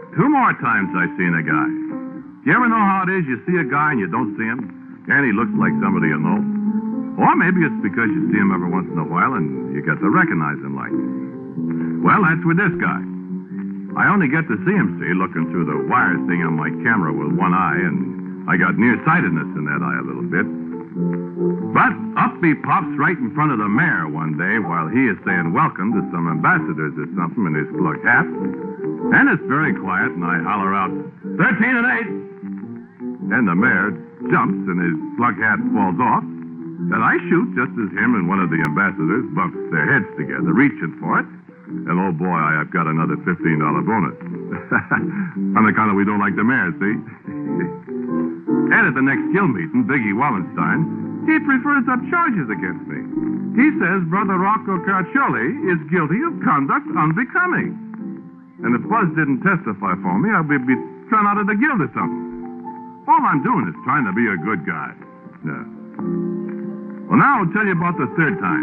2 more times I seen a guy. You ever know how it is? You see a guy and you don't see him, and he looks like somebody you know. Or maybe it's because you see him every once in a while and you get to recognize him like. Well, that's with this guy. I only get to see him, looking through the wires thing on my camera with one eye, and I got nearsightedness in that eye a little bit. But up he pops right in front of the mayor one day while he is saying welcome to some ambassadors or something in his plug hat. And it's very quiet, and I holler out, 13 and 8. And the mayor jumps and his plug hat falls off. And I shoot just as him and one of the ambassadors bumps their heads together, reaching for it. And oh boy, I've got another $15 bonus. On account of we don't like the mayor, see? And at the next guild meeting, Biggie Wallenstein, he prefers up charges against me. He says Brother Rocco Carcioli is guilty of conduct unbecoming. And if Buzz didn't testify for me, I'll be thrown out of the guild or something. All I'm doing is trying to be a good guy. Yeah. Well, now I'll tell you about the third time.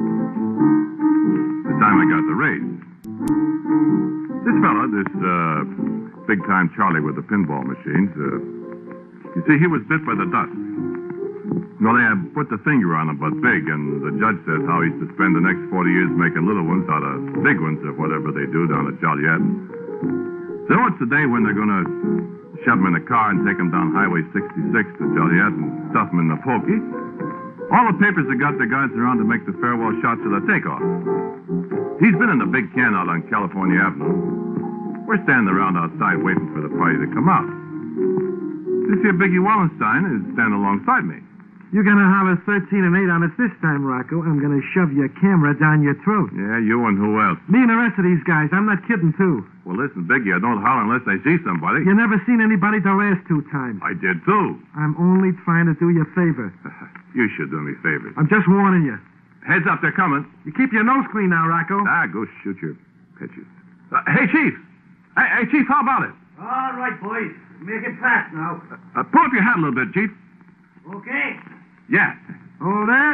The time I got the raise. This fella, this big-time Charlie with the pinball machines, you see, he was bit by the dust. Well, they had put the finger on him, but big, and the judge says how he's to spend the next 40 years making little ones out of big ones or whatever they do down at Joliet. So it's the day when they're going to shove him in a car and take him down Highway 66 to Joliet and stuff him in the pokey. All the papers have got their guys around to make the farewell shots of the takeoff. He's been in the big can out on California Avenue. We're standing around outside waiting for the party to come out. This here Biggie Wallenstein is standing alongside me. You're going to holler 13 and 8 on us this time, Rocco. I'm going to shove your camera down your throat. Yeah, you and who else? Me and the rest of these guys. I'm not kidding, too. Well, listen, Biggie, I don't holler unless I see somebody. You never seen anybody the last 2 times. I did, too. I'm only trying to do you a favor. You should do me favors. I'm just warning you. Heads up, they're coming. You keep your nose clean now, Rocco. Go shoot your pitches. Hey, Chief. Hey, Chief, how about it? All right, boys. Make it fast now. Pull up your hat a little bit, Chief. Okay. Yeah. Hold that.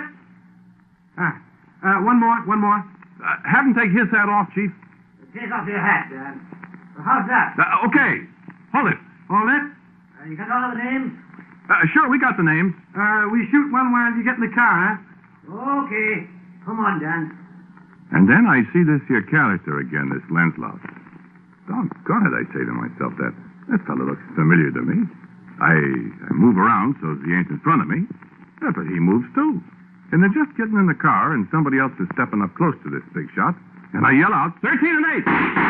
One more. Have him take his hat off, Chief. Take off your hat, Dan. How's that? Okay. Hold it. Hold it. You got all the names? Sure, we got the names. We shoot one while you get in the car, huh? Okay. Come on, Dan. And then I see this here character again, this Lancelot. Doggone it, I say to myself, that fellow looks familiar to me. I move around so he ain't in front of me. Yeah, but he moves too. And they're just getting in the car, and somebody else is stepping up close to this big shot. And I yell out, 13 and 8!